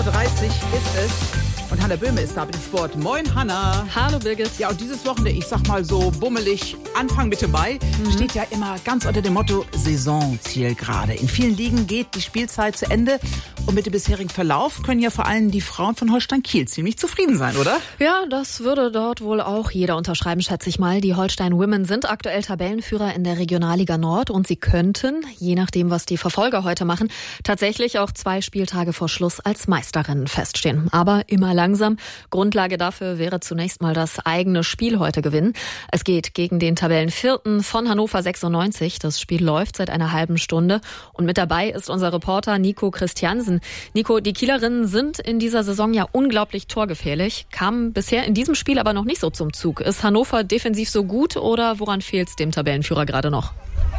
ist es. Und Hanna Böhme ist da mit dem Sport. Moin, Hanna. Hallo, Birgit. Ja, und dieses Wochenende, ich sag mal so bummelig, Anfang Mitte Mai, steht ja immer ganz unter dem Motto Saisonzielgerade. In vielen Ligen geht die Spielzeit zu Ende. Und mit dem bisherigen Verlauf können ja vor allem die Frauen von Holstein Kiel ziemlich zufrieden sein, oder? Ja, das würde dort wohl auch jeder unterschreiben, schätze ich mal. Die Holstein Women sind aktuell Tabellenführer in der Regionalliga Nord und sie könnten, je nachdem, was die Verfolger heute machen, tatsächlich auch 2 Spieltage vor Schluss als Meisterinnen feststehen. Aber immer langsam. Grundlage dafür wäre zunächst mal das eigene Spiel heute gewinnen. Es geht gegen den Tabellenvierten von Hannover 96. Das Spiel läuft seit einer halben Stunde. Und mit dabei ist unser Reporter Nico Christiansen. Nico, die Kielerinnen sind in dieser Saison ja unglaublich torgefährlich, kamen bisher in diesem Spiel aber noch nicht so zum Zug. Ist Hannover defensiv so gut oder woran fehlt es dem Tabellenführer gerade noch?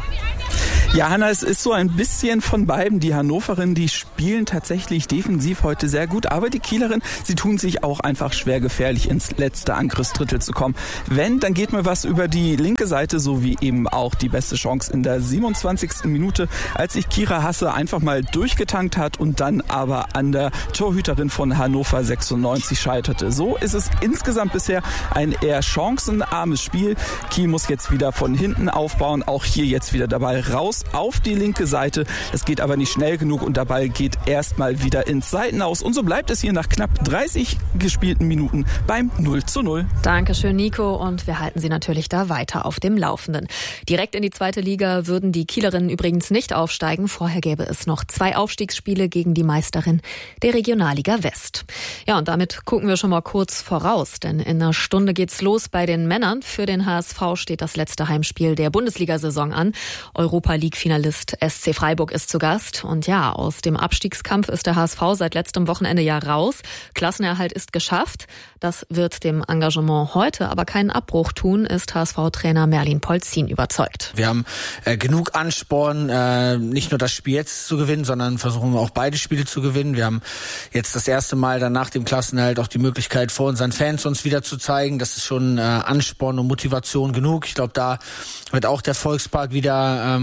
Ja, Hanna, es ist so ein bisschen von beiden. Die Hannoverinnen, die spielen tatsächlich defensiv heute sehr gut, aber die Kielerinnen, sie tun sich auch einfach schwer gefährlich ins letzte Angriffsdrittel zu kommen. Wenn, dann geht mir was über die linke Seite, so wie eben auch die beste Chance in der 27. Minute, als sich Kira Hasse einfach mal durchgetankt hat und dann aber an der Torhüterin von Hannover 96 scheiterte. So ist es insgesamt bisher ein eher chancenarmes Spiel. Kiel muss jetzt wieder von hinten aufbauen, auch hier jetzt wieder dabei raus auf die linke Seite. Es geht aber nicht schnell genug und der Ball geht erstmal wieder ins Seitenaus. Und so bleibt es hier nach knapp 30 gespielten Minuten beim 0:0. Dankeschön, Nico. Und wir halten Sie natürlich da weiter auf dem Laufenden. Direkt in die 2. Liga würden die Kielerinnen übrigens nicht aufsteigen. Vorher gäbe es noch 2 Aufstiegsspiele gegen die Meisterin der Regionalliga West. Ja, und damit gucken wir schon mal kurz voraus. Denn in einer Stunde geht's los bei den Männern. Für den HSV steht das letzte Heimspiel der Bundesliga-Saison an. Europa League-Finalist SC Freiburg ist zu Gast. Und ja, aus dem Abstiegskampf ist der HSV seit letztem Wochenende ja raus. Klassenerhalt ist geschafft. Das wird dem Engagement heute aber keinen Abbruch tun, ist HSV-Trainer Merlin Polzin überzeugt. Wir haben genug Ansporn, nicht nur das Spiel jetzt zu gewinnen, sondern versuchen auch beide Spiele zu gewinnen. Wir haben jetzt das erste Mal dann nach dem Klassenerhalt auch die Möglichkeit, vor unseren Fans uns wieder zu zeigen. Das ist schon Ansporn und Motivation genug. Ich glaube, da wird auch der Volkspark wieder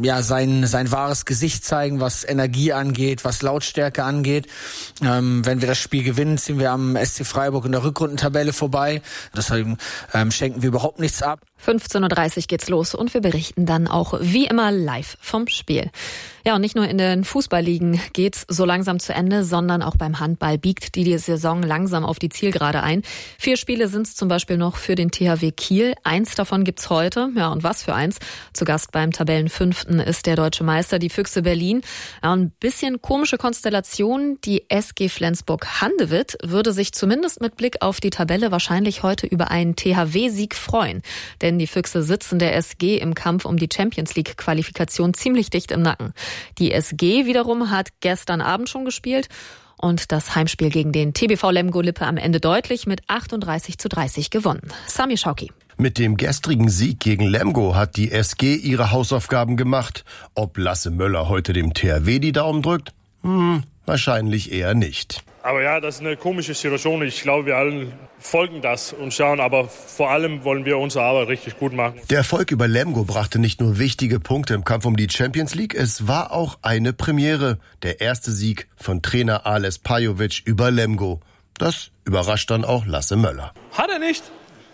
sein wahres Gesicht zeigen, was Energie angeht, was Lautstärke angeht. Wenn wir das Spiel gewinnen, ziehen wir am SC Freiburg in der Rückrundentabelle vorbei. Deswegen schenken wir überhaupt nichts ab. 15:30 Uhr geht's los und wir berichten dann auch wie immer live vom Spiel. Ja, und nicht nur in den Fußballligen geht's so langsam zu Ende, sondern auch beim Handball biegt die Saison langsam auf die Zielgerade ein. 4 Spiele sind's zum Beispiel noch für den THW Kiel. 1 davon gibt's heute. Ja, und was für eins. Zu Gast beim Tabellenfünften ist der deutsche Meister, die Füchse Berlin. Ja, ein bisschen komische Konstellation. Die SG Flensburg-Handewitt würde sich zumindest mit Blick auf die Tabelle wahrscheinlich heute über einen THW-Sieg freuen. Denn die Füchse sitzen der SG im Kampf um die Champions-League-Qualifikation ziemlich dicht im Nacken. Die SG wiederum hat gestern Abend schon gespielt und das Heimspiel gegen den TBV Lemgo-Lippe am Ende deutlich mit 38:30 gewonnen. Sami Schauki. Mit dem gestrigen Sieg gegen Lemgo hat die SG ihre Hausaufgaben gemacht. Ob Lasse Möller heute dem THW die Daumen drückt? Wahrscheinlich eher nicht. Aber ja, das ist eine komische Situation. Ich glaube, wir alle folgen das und schauen, aber vor allem wollen wir unsere Arbeit richtig gut machen. Der Erfolg über Lemgo brachte nicht nur wichtige Punkte im Kampf um die Champions League, es war auch eine Premiere. Der erste Sieg von Trainer Ales Pajovic über Lemgo. Das überrascht dann auch Lasse Möller. Hat er nicht?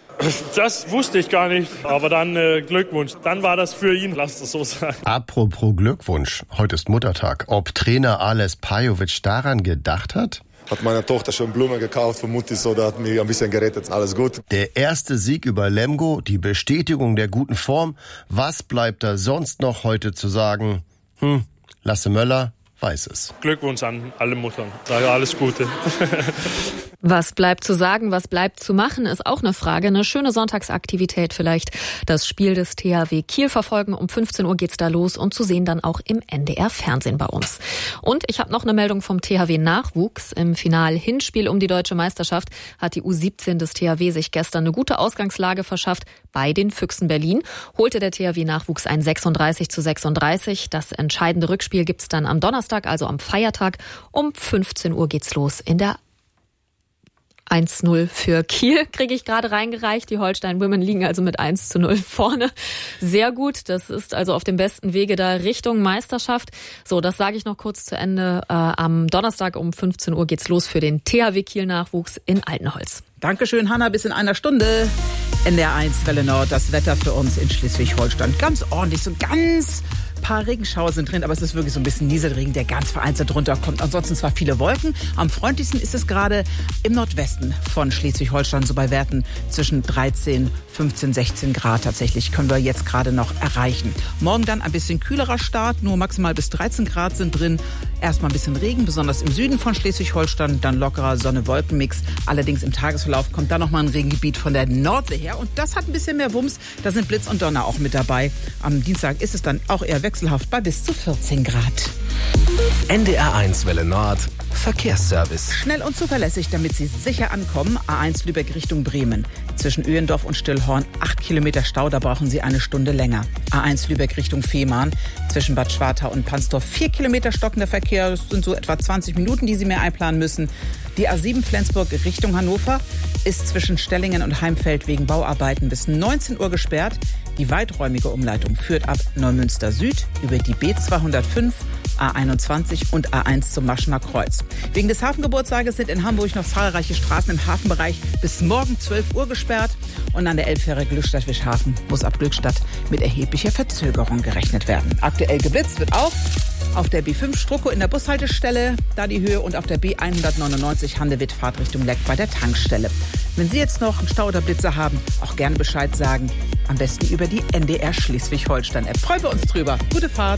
Das wusste ich gar nicht, aber dann Glückwunsch. Dann war das für ihn, lasst es so sagen. Apropos Glückwunsch, heute ist Muttertag. Ob Trainer Ales Pajovic daran gedacht hat? Hat meine Tochter schon Blumen gekauft von Mutti, so da hat mich ein bisschen gerettet. Alles gut. Der erste Sieg über Lemgo, die Bestätigung der guten Form. Was bleibt da sonst noch heute zu sagen? Lasse Möller weiß es. Glückwunsch an alle Muttern. Alles Gute. Was bleibt zu sagen, was bleibt zu machen, ist auch eine Frage. Eine schöne Sonntagsaktivität vielleicht. Das Spiel des THW Kiel verfolgen. Um 15 Uhr geht's da los und zu sehen dann auch im NDR-Fernsehen bei uns. Und ich habe noch eine Meldung vom THW Nachwuchs. Im Final-Hinspiel um die deutsche Meisterschaft hat die U17 des THW sich gestern eine gute Ausgangslage verschafft. Bei den Füchsen Berlin holte der THW Nachwuchs ein 36:36. Das entscheidende Rückspiel gibt's dann am Donnerstag, also am Feiertag. Um 15 Uhr geht's los in der 1-0 für Kiel, kriege ich gerade reingereicht. Die Holstein Women liegen also mit 1-0 vorne. Sehr gut, das ist also auf dem besten Wege da Richtung Meisterschaft. So, das sage ich noch kurz zu Ende. Am Donnerstag um 15 Uhr geht's los für den THW Kiel-Nachwuchs in Altenholz. Dankeschön, Hanna, bis in einer Stunde. NDR 1 Welle Nord, das Wetter für uns in Schleswig-Holstein. Ganz ordentlich, so ganz paar Regenschauer sind drin, aber es ist wirklich so ein bisschen Nieselregen, der ganz vereinzelt runterkommt. Ansonsten zwar viele Wolken. Am freundlichsten ist es gerade im Nordwesten von Schleswig-Holstein, so bei Werten zwischen 13, 15, 16 Grad tatsächlich können wir jetzt gerade noch erreichen. Morgen dann ein bisschen kühlerer Start, nur maximal bis 13 Grad sind drin. Erstmal ein bisschen Regen, besonders im Süden von Schleswig-Holstein, dann lockerer Sonne-Wolken-Mix. Allerdings im Tagesverlauf kommt dann nochmal ein Regengebiet von der Nordsee her und das hat ein bisschen mehr Wumms. Da sind Blitz und Donner auch mit dabei. Am Dienstag ist es dann auch eher wechselhaft bei bis zu 14 Grad. NDR 1 Welle Nord, Verkehrsservice. Schnell und zuverlässig, damit Sie sicher ankommen. A1 Lübeck Richtung Bremen. Zwischen Öhendorf und Stillhorn 8 Kilometer Stau, da brauchen Sie eine Stunde länger. A1 Lübeck Richtung Fehmarn. Zwischen Bad Schwartau und Pansdorf 4 Kilometer stockender Verkehr. Das sind so etwa 20 Minuten, die Sie mehr einplanen müssen. Die A7 Flensburg Richtung Hannover ist zwischen Stellingen und Heimfeld wegen Bauarbeiten bis 19 Uhr gesperrt. Die weiträumige Umleitung führt ab Neumünster Süd über die B205, A21 und A1 zum Maschener Kreuz. Wegen des Hafengeburtstages sind in Hamburg noch zahlreiche Straßen im Hafenbereich bis morgen 12 Uhr gesperrt. Und an der Elbfähre Glückstadt-Wischhafen muss ab Glückstadt mit erheblicher Verzögerung gerechnet werden. Aktuell geblitzt wird auch auf der B5 Struckow in der Bushaltestelle, da die Höhe, und auf der B199 Handewitt Fahrtrichtung Leck bei der Tankstelle. Wenn Sie jetzt noch einen Stau oder Blitzer haben, auch gerne Bescheid sagen. Am besten über die NDR Schleswig-Holstein-App. Freuen wir uns drüber. Gute Fahrt.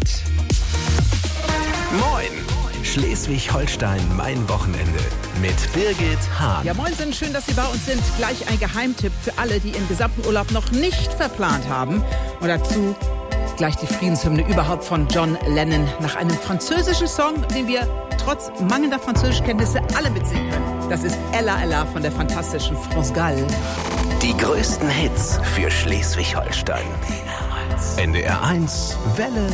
Moin! Schleswig-Holstein, mein Wochenende mit Birgit Hahn. Ja, moin, sind schön, dass Sie bei uns sind. Gleich ein Geheimtipp für alle, die ihren gesamten Urlaub noch nicht verplant haben. Und dazu gleich die Friedenshymne überhaupt von John Lennon nach einem französischen Song, den wir trotz mangelnder Französischkenntnisse alle mitsingen können. Das ist Ella Ella von der fantastischen France Gall. Die größten Hits für Schleswig-Holstein. NDR 1 Welle